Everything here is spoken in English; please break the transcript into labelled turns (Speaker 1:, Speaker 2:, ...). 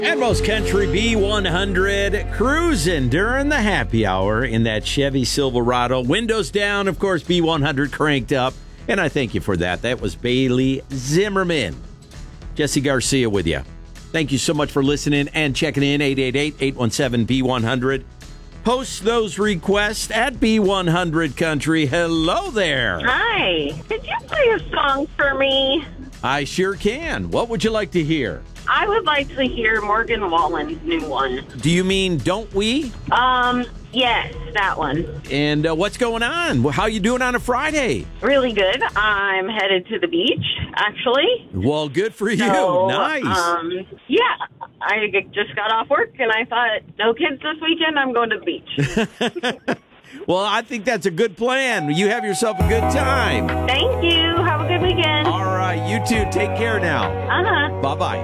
Speaker 1: Atmos Country B100 cruising during the happy hour in that Chevy Silverado. Windows down, of course, B100 cranked up. And I thank you for that. That was Bailey Zimmerman. Jesse Garcia with you. Thank you so much for listening and checking in. 888-817-B100. Post those requests at B100 Country. Hello there.
Speaker 2: Hi. Could you play a song for me?
Speaker 1: I sure can. What would you like to hear?
Speaker 2: I would like to hear Morgan Wallen's new one.
Speaker 1: Do you mean Don't We?
Speaker 2: Yes, that one.
Speaker 1: And what's going on? How you doing on a Friday?
Speaker 2: Really good. I'm headed to the beach, actually.
Speaker 1: Well, good for you.
Speaker 2: So,
Speaker 1: Nice.
Speaker 2: Yeah, I just got off work, and I thought, no kids this weekend, I'm going to the beach.
Speaker 1: Well, I think that's a good plan. You have yourself a good time.
Speaker 2: Thank you. Have a good weekend.
Speaker 1: All right, you too. Take care now.
Speaker 2: Uh-huh.
Speaker 1: Bye-bye.